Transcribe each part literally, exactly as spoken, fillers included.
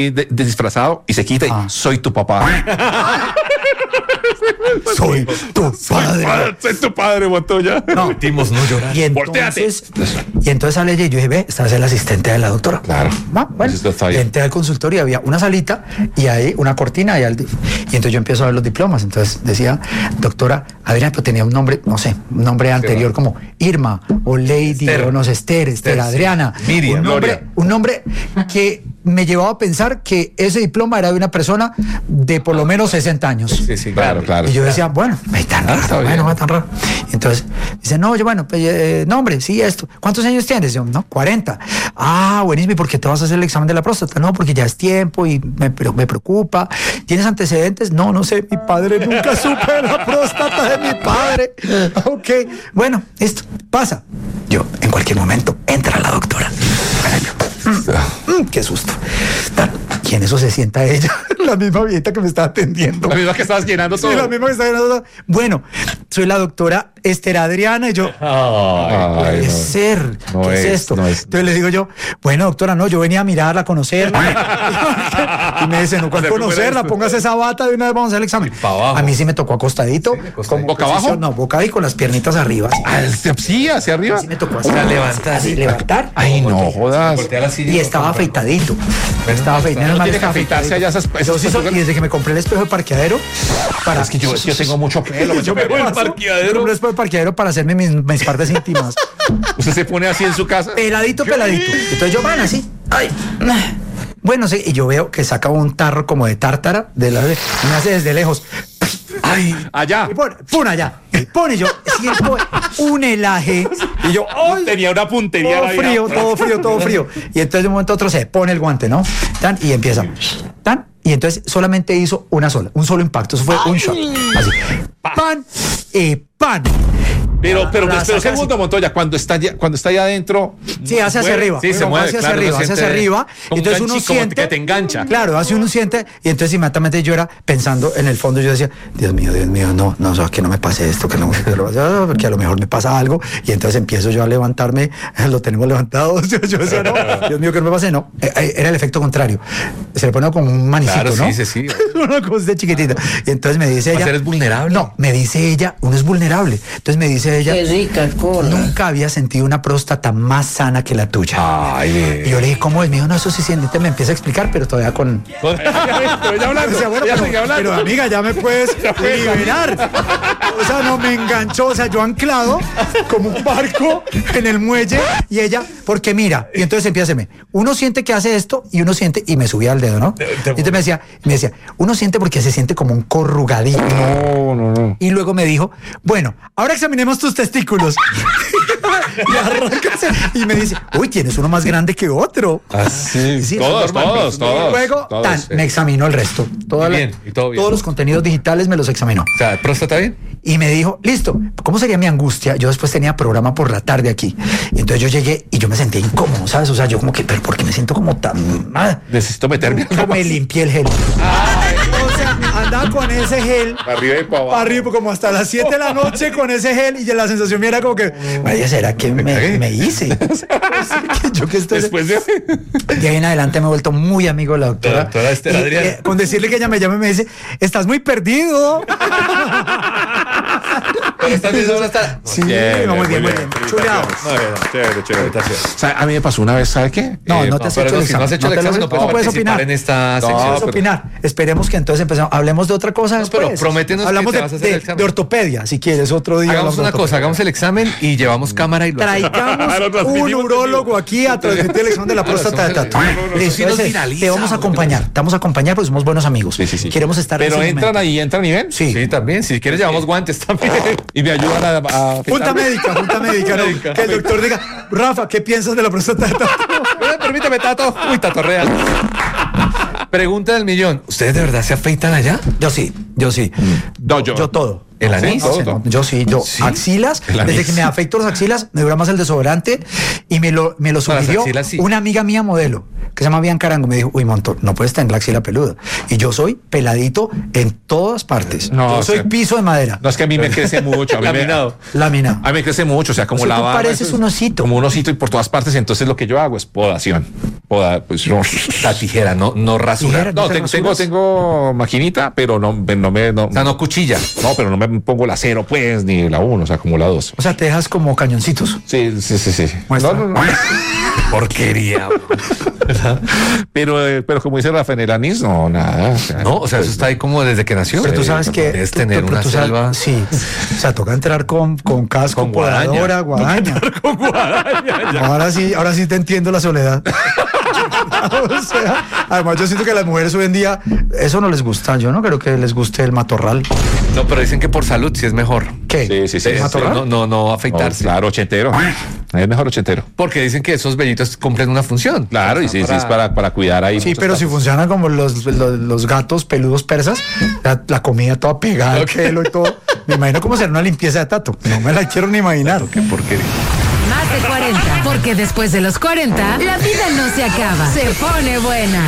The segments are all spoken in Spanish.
de, de disfrazado y se quita Ah. y soy tu papá. Soy tu padre. Soy tu padre, Montoya. No. Metimos no llorar. Y Voltéate. entonces, y entonces sale ella y yo dije, ve, esta es la asistente de la doctora. Claro. Va, bueno, Eso está bien. entré al consultorio y había una salita y ahí una cortina y, al, y entonces yo empiezo a ver los diplomas. Entonces decía, doctora Adriana, pero tenía un nombre, no sé, un nombre anterior como Irma o Lady Esther. o no sé, Esther, Esther, Esther, sí. Adriana. Miriam, un nombre, Gloria. un nombre que me llevaba a pensar que ese diploma era de una persona de por lo menos sesenta años. Sí, sí, Claro, claro. Y yo decía, bueno, es tan Ah, está raro, bien. bueno, es tan raro. Y entonces dice, no, yo, bueno, pues, eh, nombre, sí, esto. ¿Cuántos años tienes? Yo, no, cuarenta. Ah, buenísimo, ¿y por qué te vas a hacer el examen de la próstata? No, porque ya es tiempo y me, pero me preocupa. ¿Tienes antecedentes? No, no sé, mi padre nunca supe de la próstata de mi padre. Ok, bueno, esto pasa. Yo, en cualquier momento, entra la doctora. Mm, qué susto. Tan- Y en eso se sienta ella, la misma viejita que me está atendiendo. La misma que estabas llenando Sí, todo. la misma que está llenando todo. Bueno, soy la doctora Esther Adriana y yo, Ay, Ay, puede no. ser, No ¿qué es, es, esto? no es. Entonces le digo yo, bueno, doctora, no, yo venía a mirarla, a conocerla. Y me dice, no, ¿cuál Hacer conocerla? primero esto. Póngase esa bata de una vez, vamos a hacer el examen. pa' abajo. A mí sí me tocó acostadito. acostadito. como ¿Boca posición- abajo? No, boca ahí con las piernitas arriba. Ah, sí, hacia arriba. Sí me tocó así. O sea, levantar. Así, levantar. Ay, no jodas. Voltea la silla Y estaba como- afeitadito. Estaba afeitado. no tiene que afeitarse allá esas- Yo sí esas- soy- y desde que me compré el espejo de parqueadero, para Es que yo, yo tengo mucho pelo. yo me mucho pelo. paso, parqueadero. me compré el espejo de parqueadero para hacerme mis, mis partes íntimas. Usted se pone así en su casa. Peladito, peladito. Entonces yo van así. Ay. Bueno, sí, y yo veo que saca un tarro como de tártara de la, me hace desde lejos. Ay, allá. Y pone, pone allá. Y pone yo, siento un helaje. Y yo, ¡ay! Tenía una puntería. Todo ahí. frío, todo frío, todo frío. Y entonces de un momento a otro se pone el guante, ¿no? Tan, y empieza. Tan, y entonces solamente hizo una sola, un solo impacto. Eso fue un shot. Así. Pan y pan. Pero, pero, La pero saca segundo, Montoya, cuando está allá, cuando está allá adentro. Sí, hace hacia mueve. arriba. Sí, se Uno mueve, hace hacia claro, arriba, uno hace hacia siente arriba. como Entonces un uno ganchi, como siente que te engancha. Claro, hace uno siente y entonces inmediatamente yo era pensando en el fondo, yo decía, Dios mío, Dios mío, no, no, o sea, que no me pase esto, que no, que no- porque a lo mejor me pasa algo y entonces empiezo yo a levantarme, lo tenemos levantado, yo, yo decía, no, Dios mío, que no me pase, no, Eh, eh, era el efecto contrario. Se le pone como un manicito, Claro, ¿no? sí, sí, sí. Una cosa chiquitita. Y entonces me dice ella, ¿Eres vulnerable? no, me dice ella, uno es vulnerable. Entonces me dice ella, Qué rica cola. nunca había sentido una próstata más sana que la tuya. Ay, Y de... yo le dije, ¿cómo es? Me dijo, no, eso sí siente. Entonces me empieza a explicar, pero todavía con... Pero ya hablando. Decía, bueno, ya pero, sigue hablando. pero, amiga, ya me puedes liberar. O sea, no me enganchó. O sea, yo anclado como un barco en el muelle y ella, porque mira, y entonces empieza a hacerme, uno siente que hace esto y uno siente, y me subía al dedo, ¿no? Y entonces me decía, me decía, uno siente porque se siente como un corrugadito. No, no, no. Y luego me dijo, bueno, ahora examinemos tus testículos. Y arráncase. Y me dice, uy, tienes uno más grande que otro. Así. Sí, todos, es normal. todos, todos. Y luego, todos, tan, sí. me examinó el resto. Toda Y la- bien, y todo bien. Todos los contenidos digitales me los examinó. O sea, ¿próstata bien? Y me dijo, listo, ¿cómo sería mi angustia? Yo después tenía programa por la tarde aquí. Y entonces yo llegué y yo me sentía incómodo, ¿sabes? O sea, yo como que, pero ¿por qué me siento como tan... ah? Necesito meterme Nunca me limpié el gel. O sea, andaba con ese gel. Para arriba y para abajo. Para arriba, como hasta las siete de la noche con ese gel y ya la sensación mía era como que, María, ¿será que me, cagué. me hice? Que yo que estoy... Después de. De ahí en adelante me he vuelto muy amigo de la doctora. La doctora Esther Y, Adriana. eh, con decirle que ella me llama y me dice, estás muy perdido. Pero estás viendo próstata. Sí, Bien, no, muy bien, muy bien. bien. Chuleado. No, bien, Chévere, chévere. felicitaciones. O sea, a mí me pasó una vez, ¿sabe qué? No, Eh, no te has Pero hecho no, el si no has examen. hecho el te lo- examen, no puedes no puedes participar opinar. en esta No sección. puedes pero- opinar. Esperemos que entonces empecemos. Hablemos de otra cosa No, pero después. prométenos que Hablamos te de, vas a hacer el de- examen. de ortopedia, si quieres, otro día. Hagamos hablamos de una cosa, ortopedia. hagamos el examen y llevamos cámara y lo hacemos. Traigamos Lo un transmitimos urólogo aquí a transmitir el examen de la próstata de Tato. Eso sí nos Entonces, viraliza, te vamos a acompañar, te vamos a acompañar porque somos buenos amigos. Sí, sí, sí. Queremos estar en Pero ese entran momento. ahí, entran y ven. Sí. Sí, también. Si quieres, llevamos guantes también. Y me ayudan a. a Junta afeitarme. médica, junta médica, ¿no? Médica. Que el doctor diga, Rafa, ¿qué piensas de la próstata de Tato? Eh, Permíteme, Tato. Uy, Tato real. Pregunta del millón. ¿Ustedes de verdad se afeitan allá? Yo sí, yo sí. No, yo. Yo todo. El No, anís. no, se nota. Yo sí, yo Sí. axilas, El desde anís. que me afecto los axilas, me dura más el desodorante y me lo, me lo Para las sugirió axilas, sí. una amiga mía modelo que se llama Bianca Arango. Me dijo, uy, Montón, no puedes tener la axila peluda. Y yo soy peladito en todas partes. No, yo o soy sea, piso de madera. No, es que a mí me crece mucho. A mí me- Laminado. Lámina. A mí me crece mucho, o sea, como O sea, la tú barba. pareces eso es un osito. Como un osito y por todas partes. Entonces lo que yo hago es podación. Poda, pues no. La tijera, no, no rasura. Tijera. No, te tengo, tengo, rasuras? tengo maquinita, pero no, no me. No, O sea, no cuchilla. no, pero no me pongo la cero, pues, ni la uno, o sea, como la dos. O sea, te dejas como cañoncitos. Sí, sí, sí, sí. Muestra. No, no, no. Porquería. Pero, eh, pero como dice Rafa, en el anís, no, nada. O sea, No, o sea, eso está ahí como desde que nació. Pero tú Sí, sabes no, que... Debes tú- tener pero una tú sabes- selva. Sí. O sea, toca entrar con, con casco, Con guadaña. podadora, guadaña. Ahora sí, ahora sí te entiendo la soledad. O sea, además yo siento que a las mujeres hoy en día eso no les gusta. Yo no creo que les guste el matorral. No, pero dicen que por salud sí es mejor. ¿Qué? Sí, sí, sí. ¿El Sí, matorral? No, no, no no, afeitarse. claro, ochentero. Es mejor ochentero. Porque dicen que esos vellitos cumplen una función. Claro, y sí, sí, es para, para cuidar ahí. Sí, muchas pero si partes. funcionan como los, los, los gatos peludos persas, la, la comida toda pegada, el pelo y todo. Me imagino cómo será una limpieza de tato. No me la quiero ni imaginar. Qué porquería. Más de cuarenta, porque después de los cuarenta, la vida no se acaba, se pone buena.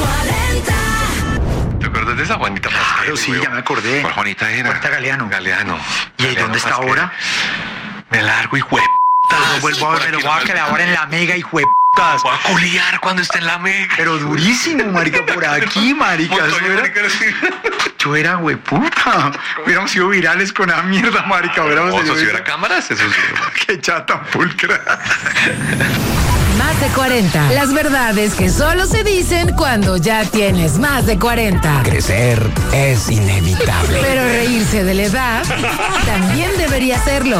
¿Te acuerdas de esa Juanita Pasquel? Claro, sí, güey? ya me acordé. ¿Cuál Juanita era? Juanita Galeano. Galeano. ¿Y ahí Galeano dónde está Pasquel. ahora? Me largo y jue... No vuelvo a ver, me lo voy a quedar ahora en la mega y jueputas. Voy a culiar cuando esté en la mega. Pero durísimo, marica, por aquí, marica. Montoya, Eso era- marica, sí. Yo era hueputa. Hubiéramos sido virales con esa mierda, marica. Hubiéramos O tenido- si hubiera cámaras, eso sí. Qué chata pulcra. Más de cuarenta, las verdades que solo se dicen cuando ya tienes más de cuarenta. Crecer es inevitable. Pero reírse de la edad también debería serlo.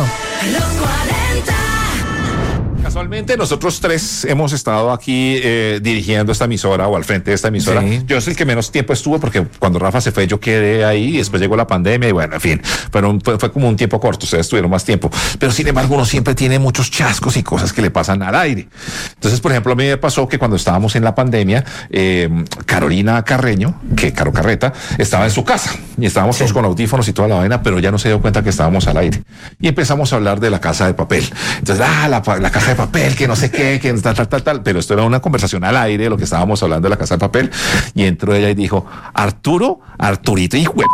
Casualmente nosotros tres hemos estado aquí eh, dirigiendo esta emisora o al frente de esta emisora. Sí. Yo soy el que menos tiempo estuve porque cuando Rafa se fue yo quedé ahí y después llegó la pandemia y bueno, en fin, fueron- fue, fue como un tiempo corto, ustedes tuvieron más tiempo. Pero sin embargo uno siempre tiene muchos chascos y cosas que le pasan al aire. Entonces, por ejemplo, a mí me pasó que cuando estábamos en la pandemia, eh, Carolina Carreño, que Caro Carreta, estaba en su casa y estábamos todos con audífonos y toda la vaina, pero ya no se dio cuenta que estábamos al aire. Y empezamos a hablar de la casa de papel. Entonces, ah, la, pa- la casa de papel, que no sé qué, que tal, tal, tal, tal. Pero esto era una conversación al aire de lo que estábamos hablando de la casa de papel. Y entró ella y dijo, Arturo, Arturito, hijo de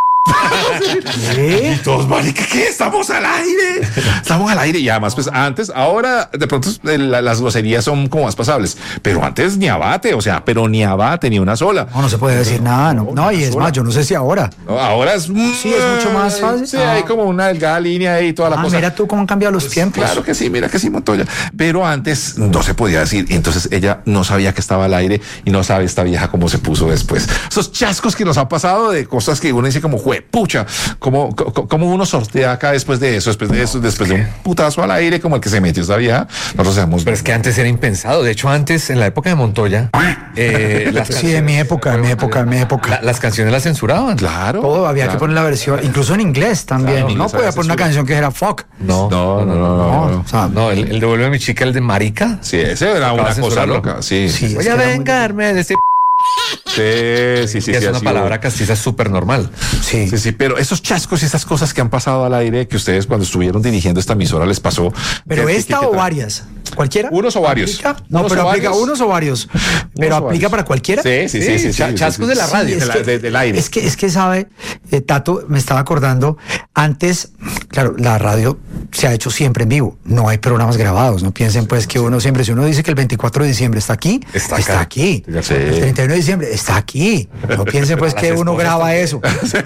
¿Qué? y todos, marica, ¿qué? Estamos al aire. Estamos al aire. Y además, pues antes, ahora de pronto eh, la- las groserías son como más pasables. Pero antes ni abate, o sea, pero ni abate, ni una sola. No, no se puede decir nada, no. No, y es sola. más, yo no sé si ahora. No, ahora es. Sí, es mucho más fácil. Sí, Ah. hay como una delgada línea ahí y toda la Ah, cosa. mira tú cómo han cambiado los tiempos. Claro que sí, mira que sí, Montoya. Pero antes no se podía decir. Y entonces ella no sabía que estaba al aire y no sabe esta vieja cómo se puso después. Esos chascos que nos han pasado de cosas que uno dice como, juepucha, ¿cómo, cómo, cómo uno sortea acá después de eso, después de eso, después de un putazo al aire como el que se metió esa vieja? Nosotros sabemos. Pero es que antes era impensado. De hecho, antes, en la época de Montoya, eh, las Sí, de mi época, de mi época, de mi época. la- las canciones las censuraban. Claro. Todo había claro. que poner la versión, incluso en inglés también. Claro, en no inglés podía había poner una censura. canción que era fuck. No, No, no, no, no. no. O sea, No, el, el devuelve a mi chica, el de marica. Sí, ese era Acaba una de cosa censurarlo. loca. Sí, Sí, sí, Voy es a que era muy- vengarme de este sí, sí, sí, que es sí, una así palabra hubo. castiza súper normal. sí. Sí, sí, pero esos chascos y esas cosas que han pasado al aire, que ustedes cuando estuvieron dirigiendo esta emisora les pasó. Pero ¿qué- esta qué- qué o tal? varias. ¿Cualquiera? Unos o varios. ¿Aplica? No, Unos pero o aplica varios. unos o varios. Pero o aplica varios. para cualquiera. Sí, sí, sí, sí, sí, cha- sí, chascos sí, de la sí. radio. De la- de- del aire. Es que, es que sabe, eh, Tato, me estaba acordando, antes, claro, la radio se ha hecho siempre en vivo, no hay programas grabados, no piensen pues que uno siempre, si uno dice que el veinticuatro de diciembre está aquí, Está está, acá. aquí, Sí. el treinta y uno de diciembre está aquí, no piensen pues Las que uno esposas graba eso.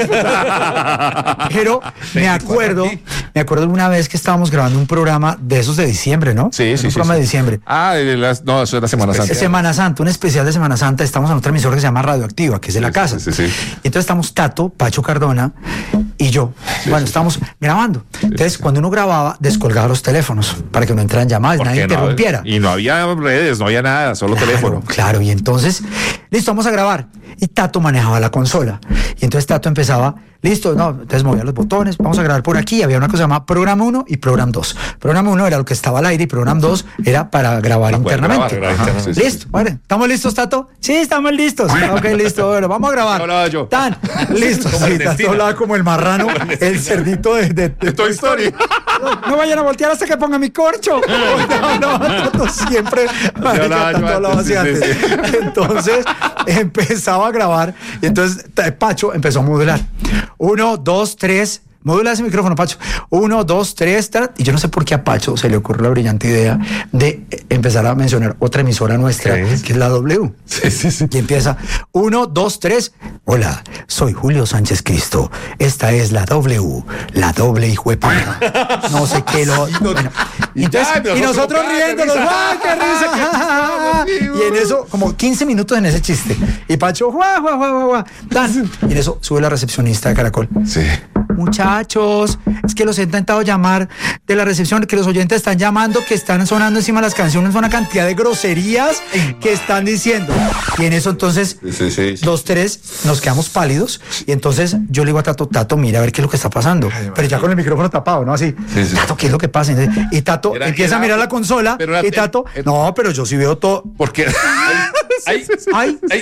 Pero me acuerdo, aquí. me acuerdo una vez que estábamos grabando un programa de esos de diciembre, ¿no? Sí, Era sí, un sí. programa sí. de diciembre. Ah, de las- no, eso era Semana Santa. Es Semana Santa, un especial de Semana Santa. Estamos en otra emisora que se llama Radioactiva, que es de la Sí, casa. sí, sí, sí. Y entonces estamos Tato, Pacho Cardona y yo. bueno, estamos grabando. Entonces, cuando uno grababa, descolgaba los teléfonos para que no entraran llamadas, Porque nadie no- interrumpiera. y no había redes, no había nada, solo Claro, teléfono. Claro, y entonces, listo, vamos a grabar. y Tato manejaba la consola. Y entonces Tato empezaba, listo, no, entonces movía los botones, vamos a grabar por aquí. Había una cosa llamada programa uno y programa dos. Programa uno era lo que estaba al aire y programa dos era para grabar Para poder internamente. grabar, grabar Ajá. internamente. Listo, vale. ¿Estamos listos, Tato? Sí, estamos listos. Ok, listo, bueno, vamos a grabar. Hablaba yo. Tan, listo. Como Sí, Ernestina. Tato hablaba como el marrano, el cerdito de, de, de Toy Story. No, no vayan a voltear hasta que ponga mi corcho. No, no, Tato siempre. marica, hablaba yo Tato hablaba antes, así sí, sí, antes. Entonces empezaba a grabar y entonces t- Pacho empezó a modular. Uno, dos, tres. Modula ese micrófono, Pacho. Uno, dos, tres, tra- y yo no sé por qué a Pacho se le ocurrió la brillante idea de eh, empezar a mencionar otra emisora nuestra, ¿Qué? que es la W. Sí, sí, sí. Y empieza, uno, dos, tres. Hola, soy Julio Sánchez Cristo. Esta es la W, la doble hijueputa. No sé qué lo. Bueno, y, entonces, Ay, pero y nosotros, nosotros ¡ay, qué riéndonos, risa! ¡ay, qué risa! qué risa! Y en eso, como quince minutos en ese chiste. Y Pacho, ¡guau, guau, guau, guau! Tan. Y en eso sube la recepcionista de Caracol. Sí. Muchachos, es que los he intentado llamar de la recepción, que los oyentes están llamando, que están sonando encima de las canciones, una cantidad de groserías que están diciendo. Y en eso entonces, Sí, sí, sí. los tres nos quedamos pálidos y entonces yo le digo a Tato, Tato, mira a ver qué es lo que está pasando. Pero ya con el micrófono tapado, ¿no? Así, Sí, sí. Tato, ¿qué es lo que pasa? Entonces, y Tato Era- empieza era- a mirar la consola pero era- y Tato, era- no, pero yo sí veo todo. Porque. Ay, Ay, ay.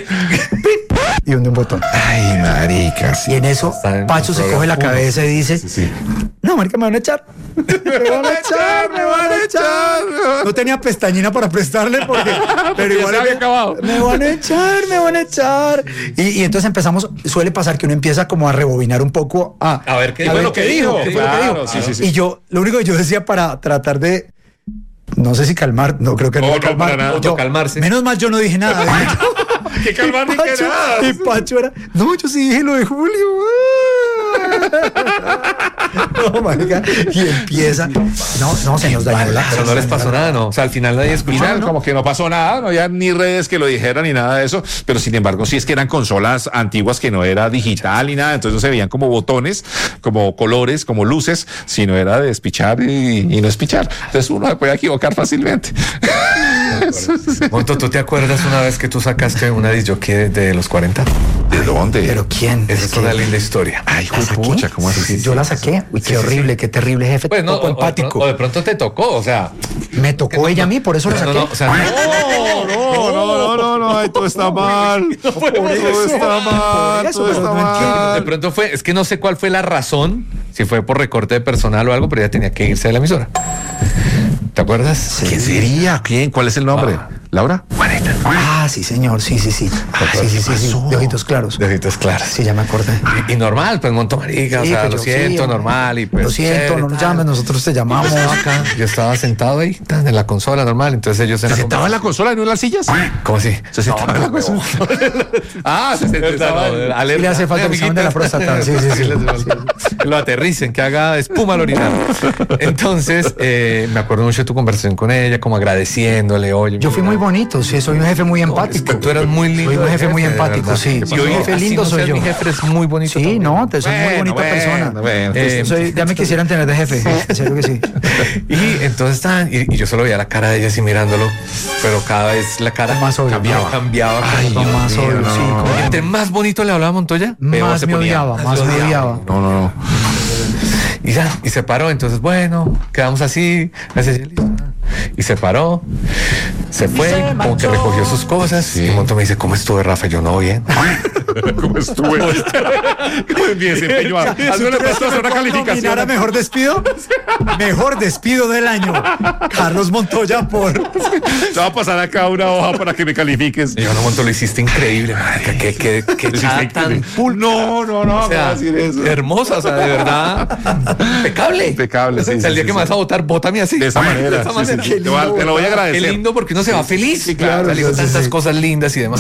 y hunde un botón. Ay, marica. sí. Y en eso, Está en Pacho se programa coge la uno. cabeza y dice, Sí, sí. no, marica, me van a echar. Me van a echar, me van a echar. No tenía pestañina para prestarle porque, pero ya igual se había había- acabado. me van a echar, me van a echar. Y, y entonces empezamos, suele pasar que uno empieza como a rebobinar un poco a, A ver qué a fue ver lo que dijo. qué fue lo que Claro, dijo. sí, sí, sí. Y yo, lo único que yo decía para tratar de, no sé si calmar, no creo que no, No, era no, calmar. para nada. Yo, Autocalmarse. menos mal yo no dije nada. Que calmar ni que Pacho, nada. y Pacho era, no, yo sí dije lo de Julio. No, marica, y empieza, no, no, se nos dañó la. Pero no les pasó nada, ¿no? O sea, al final nadie escuchó. Final, como que no pasó nada, no había ni redes que lo dijeran ni nada de eso, pero sin embargo sí es que eran consolas antiguas que no era digital ni nada, entonces no se veían como botones, como colores, como luces, sino era de despichar y, y no espichar. Entonces uno se puede equivocar fácilmente. Monto, ¿tú te acuerdas una vez que tú sacaste una disjockey de, de los cuarenta? ¿De dónde? Pero ¿quién? Esa es que- una linda historia. Ay, ¿La saqué? pucha, ¿cómo así? Yo la saqué. Uy, qué horrible, qué terrible, jefe. Pues no, poco o, o de empático. pronto, o de pronto te tocó, o sea. Me tocó ella a mí, por eso la No, saqué. no, o sea, no, No, no, no, no, no, ay, todo está mal. Por Todo eso. está mal, Por eso, todo pero está no entiendo. de mal. pronto fue, es que no sé cuál fue la razón, si fue por recorte de personal o algo, pero ella tenía que irse de la emisora. ¿Te acuerdas? ¿Quién sería? ¿Quién? ¿Cuál es el nombre? ¿Laura? Juanita. Ah, sí, señor, sí, sí, sí. Sí, sí, sí, sí. De ojitos claros. De ojitos claros. Sí, ya me acordé. Y, y normal, pues monto marica, Sí, o sea, pues lo yo- siento, sí, normal. Y pues, Lo siento, chévere, no nos tal. llames, nosotros te llamamos. Yo estaba acá, yo estaba sentado ahí, tan, en la consola normal, entonces ellos en ¿Se la sentaba en la consola y no en las sillas? ¿Cómo así? Se sentaba en la consola. Ah, se sentaba. Sí le hace falta el examen de la próstata. Sí, sí, sí. Lo aterricen, que haga espuma al orinar. Entonces, eh, me acuerdo mucho de tu conversación con ella, como agradeciéndole, oye. Yo fui mira, muy bonito, sí, soy un jefe muy empático. Tú eras muy lindo. Soy un de jefe muy de empático, verdad. sí. ¿Qué Sí, pasó? jefe Así lindo no soy seas yo. Mi jefe es muy bonito. Sí, también. no, te soy muy Bueno, bonita bueno, persona. bueno. Eh, Soy- ya me quisieran tener de jefe, en serio que sí. Y entonces estaban, y, y yo solo veía la cara de ella así mirándolo, pero cada vez la cara Más obvio. cambiaba, cambiaba. Ay, como- No, más Dios mío, obvio, sí. no. como- Entre más bonito le hablaba a Montoya, peor Más se me ponía. odiaba, más me odiaba. No, no, no. Y ya, y se paró, entonces bueno, quedamos así, así, listo. Y se paró, se fue, como que recogió sus cosas. Y un montón me dice, ¿cómo estuve, Rafa? Yo no, bien. ¿Cómo estuve? ¿Cómo mi desempeño? Hazme una presentación, una calificación. ¿Nominar a mejor despido? Mejor despido del año. Carlos Montoya por... Te va a pasar acá una hoja para que me califiques. Y yo, no, Monto, lo hiciste increíble, marica, qué, qué, qué echada tan full. No, no, no, O sea, no decir eso. hermosa, o sea, de verdad, impecable. Impecable, sí, O sea, el sí, día sí, que me vas sí. a votar, vótame así. De esa manera. De esa sí, manera. sí, sí. Te, va- te lo voy a agradecer. Qué lindo porque uno se va feliz. Sí, claro, O sea, le digo sí, tantas sí. cosas lindas y demás.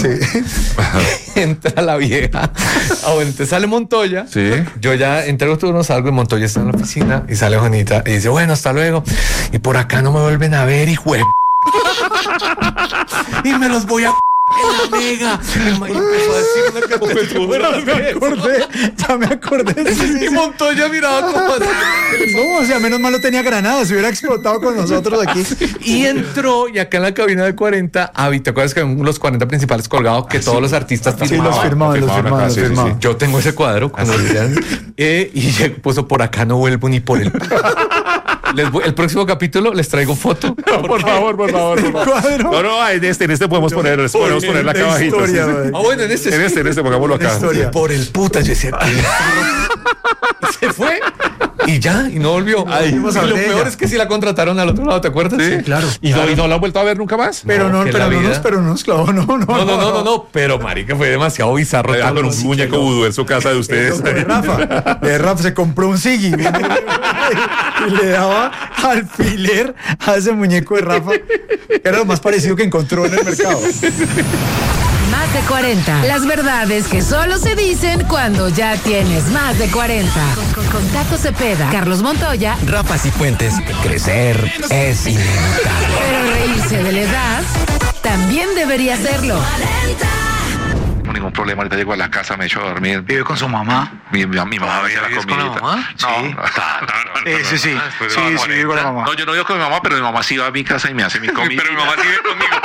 Entra la vieja. Ah, bueno, entonces sale Montoya. Sí. Yo ya entre los turnos salgo y Montoya está en la oficina y sale Juanita y dice, bueno, hasta luego. Y por acá no me vuelven a ver, hijo de p-". Y me los voy a p- en la mega. El man empezó a decir una cantidad Ya me acordé, ya me acordé. Sí, sí, y sí. Montoya miraba como así. No, o sea, menos mal no tenía granadas, se hubiera explotado con nosotros aquí. Y entró, y acá en la cabina de cuarenta, había, ¿te acuerdas que en los cuarenta principales colgados que todos los artistas Sí, firmaban? los firmaban, los firmaban firmaban, acá, los sí, sí, firmaban. sí. Yo tengo ese cuadro, como decían, eh, y llegó- puso por acá no vuelvo ni por el. Les voy- el próximo capítulo les traigo foto. Por favor, por favor, por favor. Cuadro. No, no, en este, en este podemos poner, podemos ponerla acá la abajito. historia, sí, sí. güey. Ah, bueno, en este. En este, en este, pongámoslo acá. historia. Por el puta, yo decía. "¿Qué?". Y se fue y ya, y no volvió. Ay, y vamos a lo ver peor ella. es que sí la contrataron al otro lado, ¿te acuerdas? Sí, claro. ¿Y no, y no la han vuelto a ver nunca más? Pero no, que pero la no, vida- nos, pero no nos clavó, no, no, No, no, no, no, no, pero marica, fue demasiado bizarro. Deja todo con lo- un muñeco vudú en su casa de ustedes. De Rafa, de Rafa se compró un Siggy y le daba alfiler a ese muñeco de Rafa. Era lo más parecido que encontró en el mercado. Más de cuarenta. Las verdades que solo se dicen cuando ya tienes más de cuarenta. Con, con, con Tato Cepeda, Carlos Montoya, Rafa Cifuentes. Crecer es inevitable. pero reírse de la edad también debería serlo. No tengo ningún problema. Ahorita llego a la casa, me echo a dormir. Vive con su mamá. Mi, mi, mi mamá veía la ¿Vives con la comidita. mamá? No, Sí. no, no, no, Eh, no, sí, sí. no, después de Sí, la sí, cuarenta. vivo con la mamá. No, yo no vivo con mi mamá, pero mi mamá sí va a mi casa y me hace mi comida. Pero mi mamá sí vive conmigo.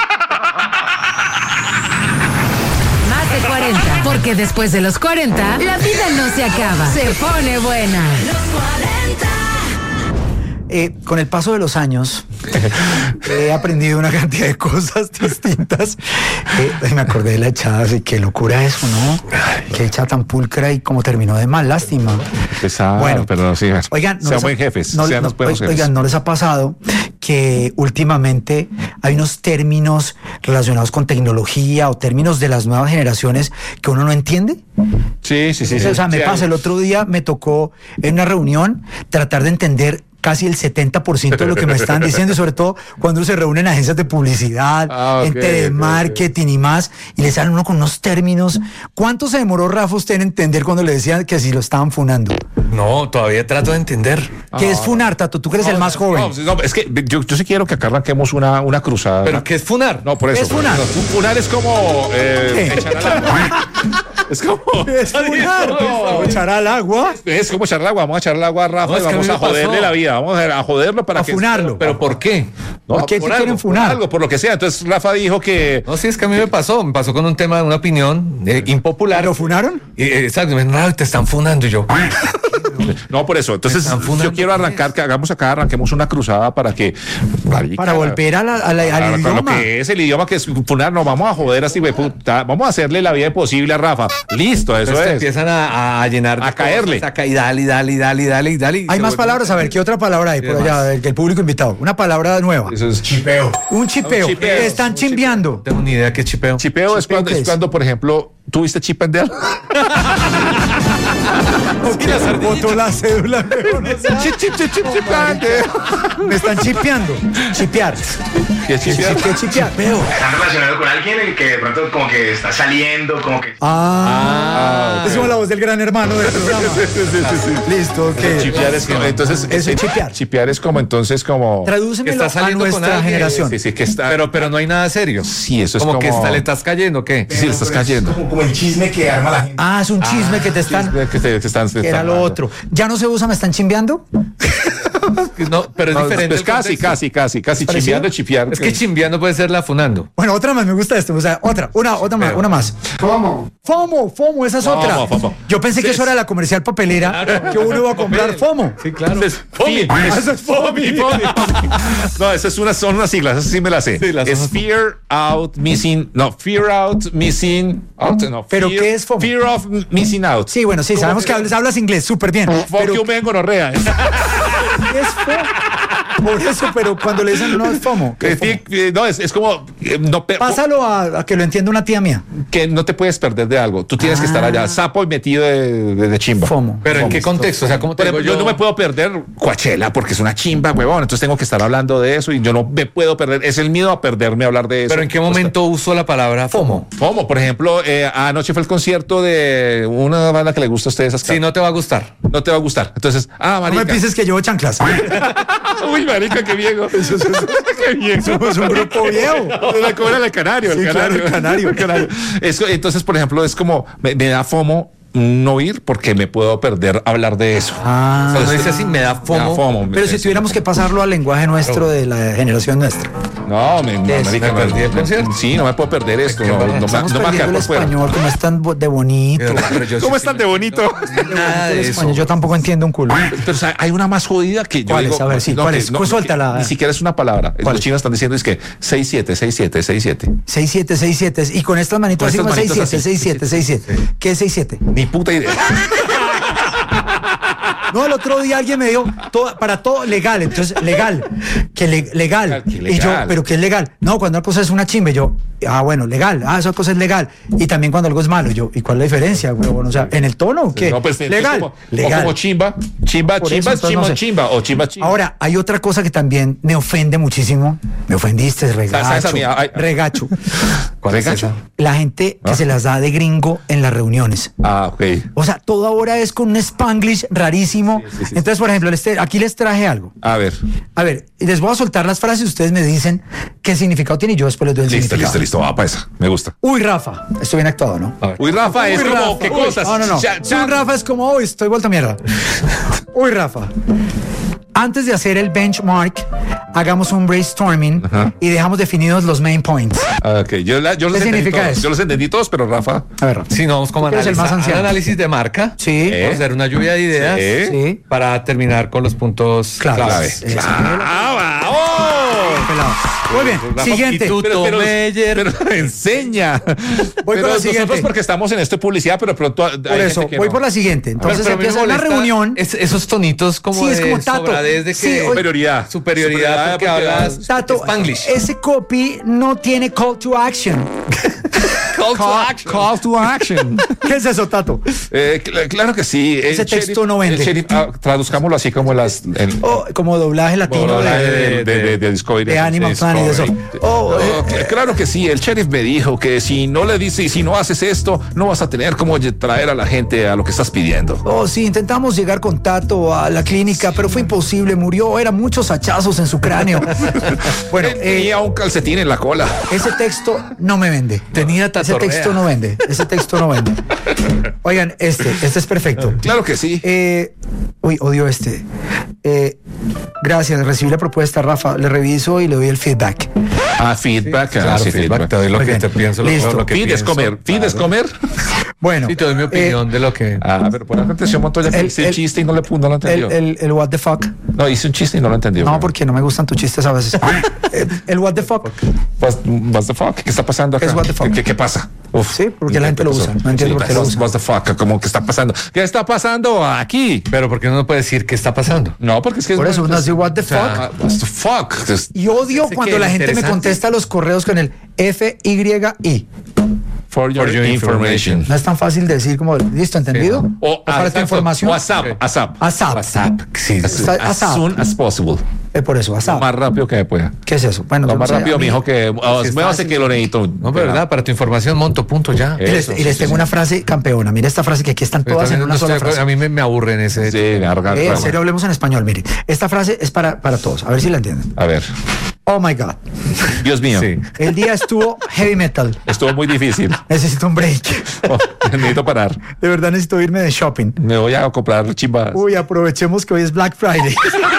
Más de cuarenta. Porque después de los cuarenta, la vida no se acaba. Se pone buena. Eh, con el paso de los años he aprendido una cantidad de cosas distintas. Eh, ay, me acordé de la echada, así qué locura eso, ¿no? Qué echada tan pulcra y cómo terminó de mal, lástima. Pesado, Bueno, pero sí. Oigan, ¿no sean les ha- buen jefes. no- sean no- los buenos jefes. oigan, ¿no les ha pasado que últimamente hay unos términos relacionados con tecnología o términos de las nuevas generaciones que uno no entiende? Sí, sí, sí. sí. O sea, me Sí, pasa, el otro día me tocó en una reunión tratar de entender casi el setenta por ciento de lo que me estaban diciendo, y sobre todo cuando se reúnen agencias de publicidad, Ah, ok, gente de ok, marketing y más, y le salen uno con unos términos. ¿Cuánto se demoró, Rafa, usted en entender cuando le decían que si lo estaban funando? No, todavía trato de entender. ¿Qué es funar, Tato? Tú que eres el más joven. No, no, es que yo, yo sí quiero que acá arranquemos una, una cruzada. ¿Pero qué es funar? No, por eso. ¿Qué es funar? No, funar es como eh, ¿Qué? echar al agua. Es como. Es funar. no, Echar al agua. Es como echar el agua. Vamos a echar el agua a Rafa No, es y que a vamos mí a me joderle pasó. la vida. Vamos a, a joderlo para A que. funarlo. ¿Pero por qué? No, ¿Por qué te por quieren algo, funar? Por algo, por lo que sea. Entonces Rafa dijo que. No, sí, es que a mí me pasó. Me pasó con un tema de una opinión eh, impopular. ¿Lo funaron? Y, eh, exacto, me dijeron, "Ay, te están funando". Y yo, No, por eso. Entonces, están funando. yo quiero arrancar, que hagamos acá, arranquemos una cruzada para que. marica, Para volver a la- a la- al para- para idioma. Lo que es el idioma que es funar, no vamos a joder así, güey, puta. Vamos a hacerle la vida imposible a Rafa. Listo, eso entonces te es. empiezan a, a llenar de A caerle. cosas, acá, y dale, y dale, y dale, y dale, y dale. y Hay se más vuelve- palabras, a ver, ¿qué otra palabra hay por ¿Qué allá? más? El, el público invitado. Una palabra nueva. Eso es Chipeo. Un chipeo. Un chipeo. Te están Un chipeo. chimbeando. No tengo ni idea qué chipeo. Chipeo es ¿Chipeo cuando, qué es es? cuando, por ejemplo, ¿tuviste chip and Dale? Botó la cédula. Chip, chip, chip, chip, chip and Dale. Me están chipeando. Chipear. ¿Qué es chipear? ¿Qué chipear? Están relacionados con alguien en el que de pronto como que está saliendo, como que... Ah, es como la voz del gran hermano del programa. Listo, ok. Chipear es como, entonces, Eso es chipear. Chipear es como, entonces, como. Tradúcemelo Que está a saliendo con nuestra alguien. generación. Sí, sí, que está. Pero, pero no hay nada serio. Sí, eso es como como. que está, le estás cayendo, ¿qué? Sí, le estás cayendo. Como el chisme que arma la gente. Ah, es un chisme que te están... Que te- que están, te que era están lo dando. otro. ¿Ya no se usa me están chimbeando? No, pero es No, diferente. pues el casi, contexto. casi, casi, casi. ¿Parecido? Chimbeando, chipear. Es que chimbeando puede ser la funando. Bueno, otra más, me gusta esto. O sea, otra, una, otra más, Pero- una más. FOMO. FOMO, FOMO, esa es FOMO, otra. FOMO. Yo pensé que eso era la comercial papelera, que uno iba a comprar FOMO. Sí, claro. Es FOMI. Ah, eso es FOMI. No, esas es una, son unas siglas, esas sí me las sé. Sí, las es son- Fear Out Missing. No, Fear Out Missing Out. No, ¿Pero fear, qué es FOMO? Fear of Missing Out. Sí, bueno, sí, sabemos que hablas, hablas inglés súper bien. Fuck Pero you, me gonorrea. ¿qué es FOMO? Por eso, pero cuando le dicen no es FOMO. ¿qué es FOMO? Eh, No, es, es como eh, no, pe- Pásalo a, a que lo entienda una tía mía. que no te puedes perder de algo. Tú tienes que estar Ah. allá, sapo y metido de, de- de chimba. FOMO. Pero ¿en qué contexto? O sea, ¿cómo te Por digo ejemplo, yo no me puedo perder Coachella porque es una chimba, huevón. Entonces tengo que estar hablando de eso y yo no me puedo perder. Es el miedo a perderme a hablar de eso. Pero ¿en qué momento uso la palabra FOMO? ¿Cómo? Por ejemplo, eh, anoche fue el concierto de una banda que le gusta a ustedes. Si no te va a gustar. no te va a gustar. Entonces, ah, No marica. me pienses que llevo chanclas. Uy, marica, qué viejo. Eso, eso, eso, qué viejo. Somos un grupo viejo. La cobra el canario, el Sí, canario. claro, el canario. El canario. Eso, entonces, por ejemplo, es como, me, me da fomo no ir porque me puedo perder hablar de eso. Ah. O sea, uno dice así, me da Me da fomo. fomo. Pero si tuviéramos que pasarlo al lenguaje nuestro de la generación nuestra. No, me, no, Es- marica, me perdí el no, concierto. Sí, no me puedo perder esto. No, no, me- no Estamos me va a quedar perdiendo el por fuera. español, como es tan bo- de bonito. Pero- pero yo ¿Cómo sí están sí de me- bonito? no, Nada El de español, eso. yo tampoco entiendo un culo. Pero o sea, hay una más jodida que yo ¿Cuál digo, es? A ver, sí, no, ¿cuál que es? no, Pues que suéltala. Ni siquiera es una palabra. ¿Cuál? Los chinos están diciendo es que seis siete, seis siete, seis siete. seis siete seis siete y con estas manitos Con así estas como seis manitos siete así. seis siete seis siete. ¿Qué es seis siete? Ni puta idea. No, el otro día alguien me dijo, todo, para todo legal, entonces legal, que le- legal. Que Y yo, legal. pero ¿qué es legal? No, cuando una cosa es una chimba, y yo, ah, bueno, legal, ah, esa cosa es legal. Y también cuando algo es malo, yo, ¿y cuál es la diferencia? Bueno, o sea, ¿en el tono o qué? No, pues, entonces, legal, como, legal. O como chimba, chimba, Por chimba, eso, entonces, chimba, no sé. chimba, o chimba, chimba. Ahora, hay otra cosa que también me ofende muchísimo. Me ofendiste, regacho. ¿Sabes a mí? Ay- Regacho. ¿Cuál es ¿Regacho? esa? La gente que ¿Ah? se las da de gringo en las reuniones. Ah, ok. O sea, todo ahora es con un spanglish rarísimo. Sí, sí, sí. Entonces, por ejemplo, les te- aquí les traje algo. A ver. A ver, les voy a soltar las frases y ustedes me dicen qué significado tiene y yo después les doy el Listo, significado. listo, listo. Va para esa. Me gusta. Uy, Rafa. Estoy bien actuado, ¿no? A ver. Uy, Rafa, es Uy, como, Rafa. ¿qué Uy, cosas? No, no, no. Ya- ya- Uy, Rafa es como, uy, estoy vuelto a mierda. Uy, Rafa. Antes de hacer el benchmark, hagamos un brainstorming Ajá. y dejamos definidos los main points. Ah, ok, yo, la- yo los ¿Qué entendí significa todos. eso? Yo los entendí todos, pero Rafa. A ver, Rafa. Sí, no, vamos como Tú eres el más analizar, anciano. análisis de marca. Sí. Eh. Vamos a hacer una lluvia de ideas Sí. Sí. para terminar con los puntos Clave. claves. Eso. ¡Ah, vamos! Pelado. Muy bien. Rafa, Siguiente. y tú- Pero, pero, Meyer. pero enseña. Voy pero por la nosotros siguiente. porque estamos en esto de publicidad, pero pronto hay Por eso, gente que voy no. por la siguiente. Entonces Pero- pero a mí me empieza la molesta reunión. es- esos tonitos como Sí, es de como Tato. sobradez de que Sí, oye, Superioridad. superioridad porque hablas Tato, Spanglish. ese copy no tiene call to action. Call to action. Call to action. ¿Qué es eso, Tato? Eh, cl- claro que sí. El Ese texto sheriff- no vende. el sheriff, ah, traduzcámoslo así como las. El, Oh, como doblaje latino doblaje de, de, de, de- de Discovery. de Animal Planet, eso. Oh, No, eh, cl- claro que sí. El sheriff me dijo que si no le dices, si no haces esto, no vas a tener cómo lle- traer a la gente a lo que estás pidiendo. Oh, sí, intentamos llegar con Tato a la clínica, pero fue imposible, murió, eran muchos hachazos en su cráneo. Bueno, Él eh, tenía un calcetín en la cola. ese texto no me vende. Tenía Ese tatorrea. texto no vende, ese texto no vende. Oigan, este, este es perfecto. Claro que sí. Eh, uy, odio este. Eh, gracias, recibí la propuesta, Rafa, le reviso y le doy el feedback. Ah, feedback. ah, Claro, sí, feedback, te doy lo Muy que bien. te pienso, lo, Listo. lo que Feed es pienso. comer. Feed es Claro. comer. Bueno, Sí, te doy mi eh, opinión de lo que... Ah, pero por atención, Montoya, que el- hice el el- chiste y no, le, no lo el, entendió. el, el what the fuck. No, hice un chiste y no lo entendió. No, porque no me gustan tus chistes a veces. el, el what the fuck. What's, what's the fuck? ¿Qué está pasando acá? Es what the fuck. ¿Qué, qué, qué pasa? Uf. Sí, porque la gente lo usa. No entiendo por qué lo what's- usa. What's the fuck? ¿Cómo que está pasando? ¿Qué está pasando aquí? Pero ¿por qué no puede decir qué está pasando? No, porque es que Por es eso uno hace what the fuck. Ah, what's the fuck? Es Y odio Ese cuando que la es gente me interesante. contesta los correos con el F Y I. For your, For your information. No es tan fácil de decir como, ¿listo? ¿Entendido? Sí, O para tu exacto, información. WhatsApp, WhatsApp. ASAP. WhatsApp. Sí, As, sí. Está- as ASAP. soon as possible. Eh, por eso, Lo WhatsApp. más rápido que pueda. ¿Qué es eso? Bueno, Lo yo más no sé, rápido, a mí- mi hijo, que oh, es me hace fácil. que lo necesito. No, pero verdad, para tu información, monto, punto, ya. Eh, Y les, Eso, y les sí, tengo sí, una sí. frase campeona. Mira esta frase que aquí están Pero todas en también una no sola estoy de frase. acuerdo, a mí me, me aburre en ese... Sí, me arga- Eh, en claro. serio, hablemos en español. Mire, esta frase es para, para todos. A ver si la entienden. A ver. Oh my God. Dios mío. Sí. El día estuvo heavy metal. Estuvo muy difícil. Necesito un break. Oh, necesito parar. De verdad necesito irme de shopping. Me voy a comprar chimbas. Uy, aprovechemos que hoy es Black Friday.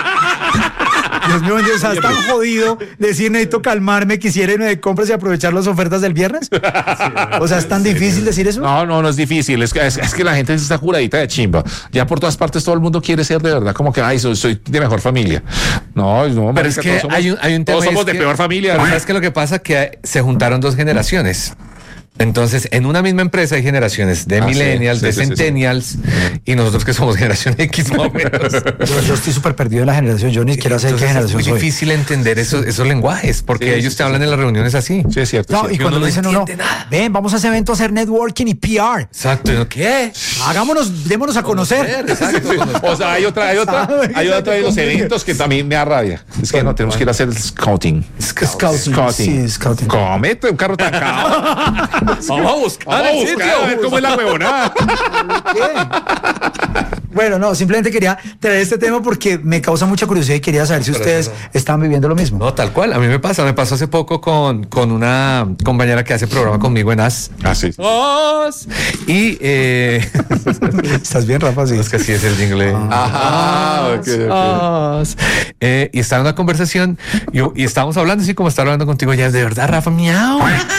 Dios mío, o sea, es tan jodido decir necesito calmarme, quisiera irme de compras y aprovechar las ofertas del viernes. O sea, es tan difícil decir eso. No, no, no es difícil. Es que, es, es que la gente está juradita de chimba. Ya por todas partes todo el mundo quiere ser de verdad como que, ay, soy, soy de mejor familia. No, no, Pero marica, es que todos somos- hay un, hay un tema. todos y somos es de que- peor familia. Pero ¿sabes qué? Lo que pasa es que se juntaron dos generaciones. Entonces, en una misma empresa hay generaciones de Ah, sí, millennials, sí, de sí, sí, sí. centennials y nosotros que somos generación X más o menos. Yo, yo estoy súper perdido en la generación. Yo ni siquiera sé qué Entonces, es generación muy soy. difícil entender esos, esos lenguajes porque Sí, ellos sí, te sí, hablan sí. en las reuniones así. Sí, es cierto. No, sí. y que cuando uno no dicen uno, entiende nada. ven, vamos a ese evento a hacer networking y P R. Exacto. ¿y uno qué? Hagámonos, démonos a conocer. Exacto. O sea, hay otra, hay otra, ¿Sabe? hay otra de los eventos que también me da rabia. Es que no tenemos que ir a hacer scouting. Scouting. Sí, scouting. Comete un carro tancado. Vamos a buscar Vamos a el buscar sitio. a ver cómo es la huevonada. Bueno, no, simplemente quería traer este tema porque me causa mucha curiosidad y quería saber si Pero ustedes eso están viviendo lo mismo. No, tal cual. A mí me pasa. Me pasó hace poco con, con una compañera que hace programa conmigo en As. Ah, sí. Os. Y eh, ¿Estás bien, Rafa? Sí. es que así es el jingle. Ajá, ok, ok. Os. Eh, y estaba en una conversación y, y estábamos hablando así como estar hablando contigo ya. De verdad, Rafa, miau.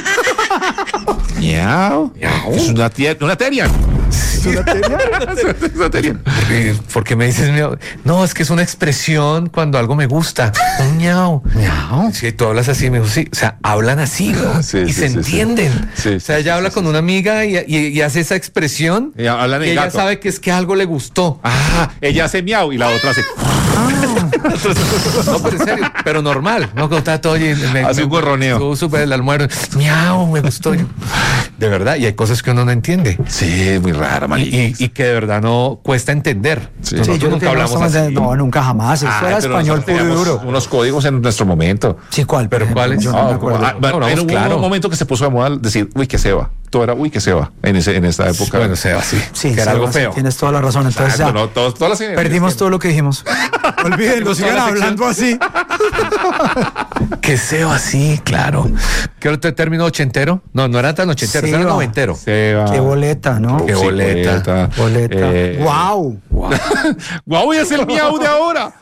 Miau. Es una, tie- una teria. ¿Es una teoría? Es una teria. ¿Por, por qué me dices miau? No, es que es una expresión cuando algo me gusta. Un miau. Miau. Sí, tú hablas así, me dijo, sí. O sea, hablan así, ¿no? Sí, y sí, se sí, entienden. sí. Sí, o sea, sí, ella sí, habla sí, con sí. una amiga y, y- y hace esa expresión. Y hablan en y ella gato. sabe que es que algo le gustó. Ah, ella hace miau y la otra hace. No, pero en serio, pero normal. No, cuando está todo oye, me, Hace un gorroneo. Tú súper el almuerzo. Miau, me gustó. De verdad, y hay cosas que uno no entiende. Sí, muy rara, Y, Mali. y- y que de verdad no cuesta entender. Sí. Nosotros Sí, yo creo nunca que no hablamos estamos así. de- No, nunca jamás. Eso Ay, era pero español nosotros puro y teníamos duro. unos códigos en nuestro momento. Sí, ¿cuál? ¿Pero por ejemplo? cuáles? Yo no Ah, me como- acuerdo. ah, bueno, Hablamos en un claro. momento que se puso de moda decir, uy, que se va. Todo era, uy, que se va en, ese, en esta época. Bueno, se va así. Sí, que sí, era algo sí, feo. Tienes toda la razón. Entonces Exacto, ya no, todos- todas las generaciones perdimos tienen. todo lo que dijimos. Olvídenlo, sigan toda la sección. hablando así. Que se va así, claro. ¿Qué otro término ochentero? No, no era tan ochentero, Se era va. noventero. Se va. Qué boleta, ¿no? Qué Sí, boleta. Boleta. Eh, ¡Wow! Guau, es el miau de ahora.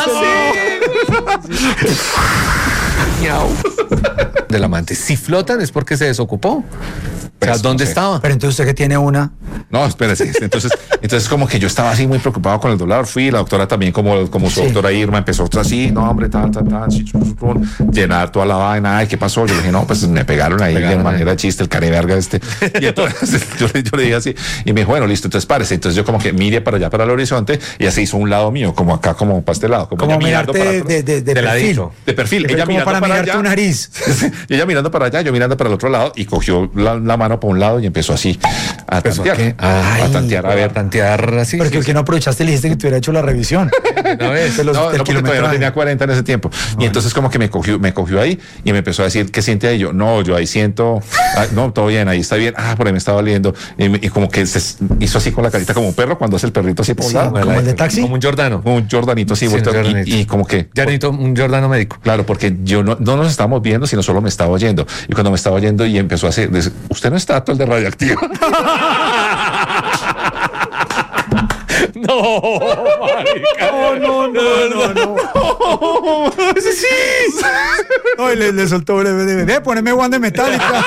Miau. Del amante. Si flotan es porque se desocupó. O sea, Pues, ¿dónde no sé. estaba? Pero entonces usted que tiene una. No, espérese. Entonces, entonces como que yo estaba así muy preocupado con el dólar. Fui, la doctora también, como, como su Sí. doctora Irma, empezó así, no, hombre, tal, tal, tal, sí, chum, chum, llenar toda la vaina. Ay, ¿qué pasó? Yo le dije, no, pues me pegaron ahí Pegaron de manera ahí. de chiste, el careverga este. Y entonces yo, le- yo le dije así, y me dijo, bueno, listo, entonces párese. Entonces yo como que mire para allá, para el horizonte, y ella se hizo a un lado mío, como acá, como para este lado. Como, Como ella mirando mirarte para de, atrás. de, de, de De perfil. ladito. De perfil, ella como mirando para, para, mirar allá. tu nariz. Y ella mirando para allá, yo mirando para el otro lado, y cogió la, la mano para un lado y empezó así a ¿Empezó a tantear. qué? Ay, a tantear, a a ver. tantear así. Pero que, que no aprovechaste y le dijiste que te hubiera hecho la revisión. Una vez. De los- No, del no, porque todavía no kilometraje. tenía cuarenta en ese tiempo. Y entonces como que me cogió, me cogió ahí y me empezó a decir, ¿qué siente ahí? Yo, no, yo ahí siento, ah, no, todo bien, ahí está bien. Ah, por ahí me estaba doliendo. Y, me- y como que se hizo así con la carita como un perro cuando hace el perrito así por un Sí, lado. como el de taxi. Como un Jordano. Como un Jordanito así, Sí, vuelto, un y- Jordanito. y, como que... Ya necesito un Jordano médico. Claro, porque yo no, no nos estábamos viendo, sino solo me estaba oyendo. Y cuando me estaba oyendo y empezó a hacer, dice, usted no está apto el de radioactivo. No, marica. No, no, no, no, no. Sí. No, y le, le soltó, ve, ve, ve, poneme one de Metallica.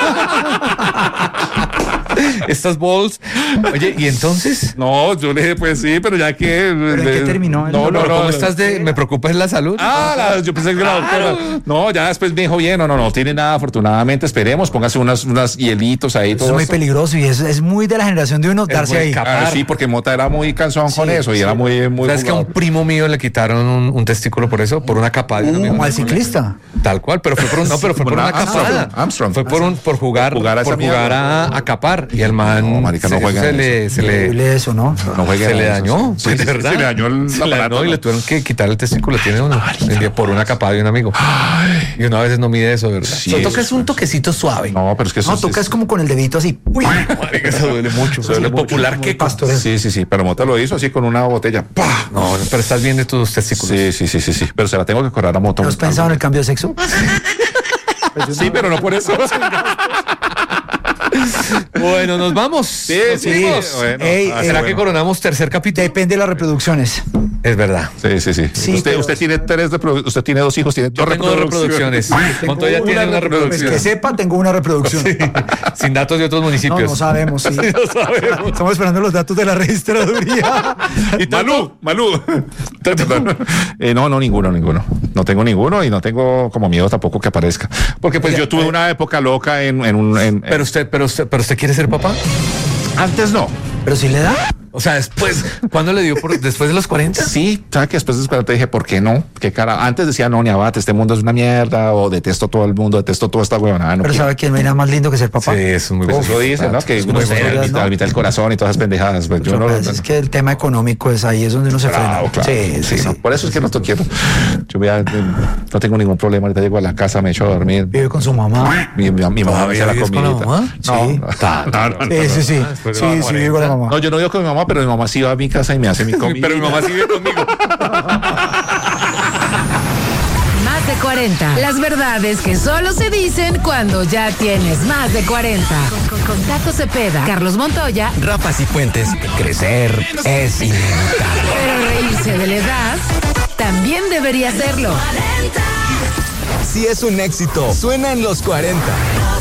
Estas balls. Oye, ¿y entonces? No, yo le dije, pues sí, pero ya que... ¿Pero en qué terminó? No, no, ¿Pero no. ¿Cómo estás de...? Me preocupa es la salud. Ah, la- yo pensé que la doctora. No, ya después me dijo bien, no, no, no tiene nada, afortunadamente. Esperemos, póngase unas, unas hielitos ahí. Eso Todo es muy esto. peligroso y es, es muy de la generación de uno Es darse muy ahí. capaz. Ah, sí, porque Mota era muy cansón con Sí, eso y sí. era muy, muy. ¿Sabes que a un jugador. primo mío le quitaron un, un testículo por eso? Por una capada. de un amigo. Como al ciclista. Tal cual, pero fue por un, no, pero fue por Como una Armstrong, capada. Armstrong. Fue por un, por jugar, Jugar a por esa jugar mierda. a, a capar. Y el man No, marica, no se, jueguen se eso. le, se le, Increíble eso, ¿no? No jueguen se a le eso, dañó. sí. pues, Sí, de verdad. se le dañó el Se le aparato, dañó y ¿no? le tuvieron que quitar el testículo. Tiene uno. Por una capada de un amigo. Y uno a veces no mide eso, ¿verdad? Sí, Solo eso tocas un toquecito suave. No, pero es que eso No, sí tocas es- como con el dedito así. Uy, Marica, eso duele mucho. Eso duele popular que pastor. Sí, sí, sí. Pero Mota lo hizo así con una botella. ¡Pah! No, pero estás bien de tus testículos. Sí, sí, sí, sí, sí. Pero se la tengo que correr a Mota. ¿No has pensado en el cambio de sexo? Sí, pero no por eso. Bueno, nos vamos. Sí, Nos sí. fuimos. Bueno, Ey, ah, ey, ¿Será bueno. que coronamos tercer capítulo? Depende de las reproducciones. Es verdad. Sí, sí, sí. Sí, usted, pero- usted tiene tres reprodu- usted tiene dos hijos, tiene Yo dos tengo dos reproducciones. Montoya Tengo tiene una Pues reproducción. que sepa, tengo una reproducción. Sin datos de otros No, municipios. no sabemos, sí. No sabemos. Estamos esperando los datos de la registraduría. Y Malú, Malú. Eh, no, no, ninguno, ninguno. No tengo ninguno y no tengo como miedo tampoco que aparezca. Porque pues yo tuve una época loca en, en un... en- Pero usted, pero usted, pero usted quiere ser papá. antes no. Pero si le da. O sea, después, ¿cuándo le dio por después de los cuarenta? Sí, ¿sabes que después de cuarenta dije, ¿por qué no? ¿Qué cara? Antes decía, no, ni abate, este mundo es una mierda, o detesto todo el mundo, detesto toda esta huevonada. No Pero quiero. ¿sabe quién me da más lindo que ser papá? Sí, es muy Pues bueno. eso dicen, ¿no? Que es uno muy se bueno, al mitad, ¿no? al mitad del corazón y todas esas pendejadas. Pues yo Lo no que lo... pasa es que el tema económico es ahí, es donde uno se Claro, frena. claro. Sí, sí, sí. no, por eso es que no estoy quieto. Yo voy a- no tengo ningún problema. Ahorita llego a la casa, me echo a dormir. Vive con su mamá. Mi, mi, mi mamá me hace la vives con la comidita. mamá? No, Sí. no, no, no, no, Sí, sí, sí. Después de Sí, los sí, vivo con la cuarenta. mamá. No, yo no vivo con mi mamá mamá, pero mi mamá sí va a mi casa y me hace mi comida. Pero mi mamá sigue conmigo. Más de cuarenta. Las verdades que solo se dicen cuando ya tienes más de cuarenta. Con, con, con Tato Cepeda, Carlos Montoya, Rafa Cifuentes. Crecer es inevitable. pero reírse de la edad también debería serlo. Si es un éxito, suena en los cuarenta.